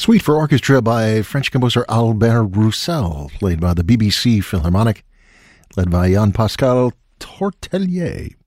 Suite for orchestra by French composer Albert Roussel, played by the BBC Philharmonic, led by Jean-Pascal Tortelier.